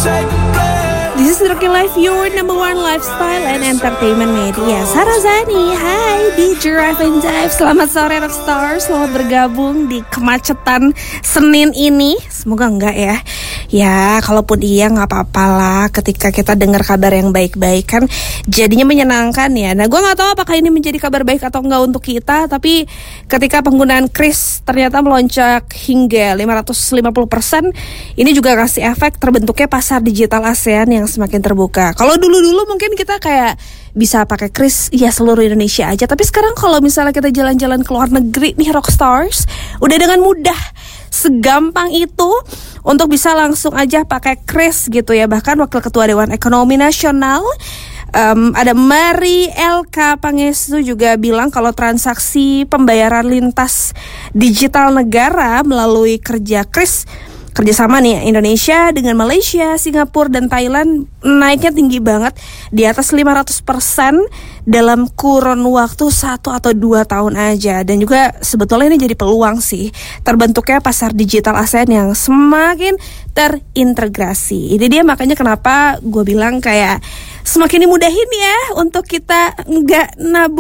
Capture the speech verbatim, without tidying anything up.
This is Rocky Life, your number one lifestyle and entertainment media. Sarah Zani, hai di Drive and Dive. Selamat sore Rockstar, selamat bergabung di kemacetan Senin ini. Semoga enggak ya. Ya, kalaupun iya nggak apa-apa lah. Ketika kita dengar kabar yang baik-baik kan jadinya menyenangkan ya. Nah, gue nggak tahu apakah ini menjadi kabar baik atau enggak untuk kita. Tapi ketika penggunaan kris ternyata melonjak hingga lima ratus lima puluh persen, ini juga kasih efek terbentuknya pasar digital ASEAN yang semakin terbuka. Kalau dulu-dulu mungkin kita kayak bisa pakai kris ya seluruh Indonesia aja. Tapi sekarang kalau misalnya kita jalan-jalan ke luar negeri nih Rockstars, udah dengan mudah, segampang itu untuk bisa langsung aja pakai kris gitu ya. Bahkan Wakil Ketua Dewan Ekonomi Nasional um, ada Mari L K Pangestu juga bilang kalau transaksi pembayaran lintas digital negara melalui kerja kris kerjasama nih Indonesia dengan Malaysia, Singapura, dan Thailand naiknya tinggi banget di atas lima ratus persen dalam kurun waktu satu atau dua tahun aja. Dan juga sebetulnya ini jadi peluang sih terbentuknya pasar digital ASEAN yang semakin terintegrasi. Ini dia makanya kenapa gue bilang kayak semakin dimudahin ya untuk kita nggak nabung